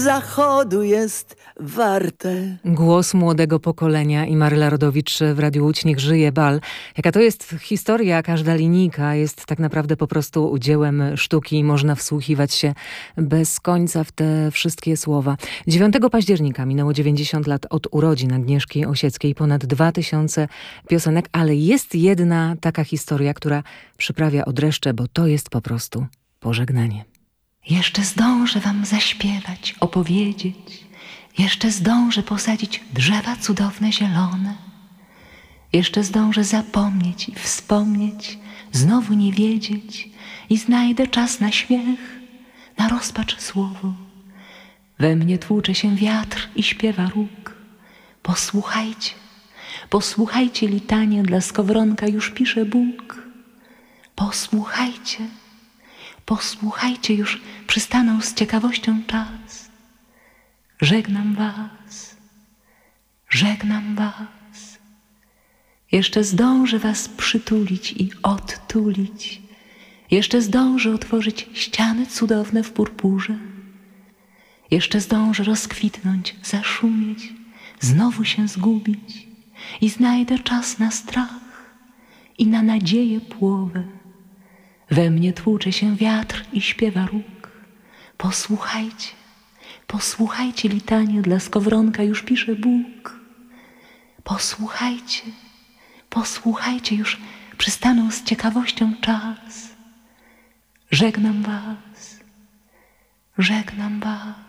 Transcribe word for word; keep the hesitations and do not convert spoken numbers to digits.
zachodu jest warte. Głos młodego pokolenia i Maryla Rodowicz w Radiu Łódź. Niech żyje bal. Jaka to jest historia, każda linijka jest tak naprawdę po prostu dziełem sztuki i można wsłuchiwać się bez końca w te wszystkie słowa. dziewiątego października minęło dziewięćdziesiąt lat od urodzin Agnieszki Osieckiej, ponad dwa tysiące piosenek, ale jest jedna taka historia, która przyprawia o dreszcze, bo to jest po prostu pożegnanie. Jeszcze zdążę wam zaśpiewać, opowiedzieć, jeszcze zdążę posadzić drzewa cudowne, zielone, jeszcze zdążę zapomnieć i wspomnieć, znowu nie wiedzieć i znajdę czas na śmiech, na rozpacz słowo. We mnie tłucze się wiatr i śpiewa róg. Posłuchajcie, posłuchajcie litanie, dla skowronka już pisze Bóg. Posłuchajcie, posłuchajcie, już przystanął z ciekawością czas. Żegnam was, żegnam was. Jeszcze zdążę was przytulić i odtulić. Jeszcze zdążę otworzyć ściany cudowne w purpurze. Jeszcze zdążę rozkwitnąć, zaszumieć, znowu się zgubić i znajdę czas na strach i na nadzieję płowę. We mnie tłucze się wiatr i śpiewa róg. Posłuchajcie, posłuchajcie litanie, dla skowronka już pisze Bóg. Posłuchajcie, posłuchajcie, już przystanął z ciekawością czas. Żegnam was, żegnam was.